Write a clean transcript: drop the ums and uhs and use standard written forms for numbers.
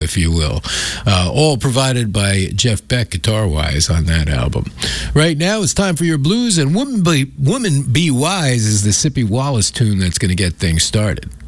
if you will. All provided by Jeff Beck, guitar-wise, on that album. Right now, it's time for your blues, and Woman Be Wise is the Sippy Wallace tune that's going to get things started.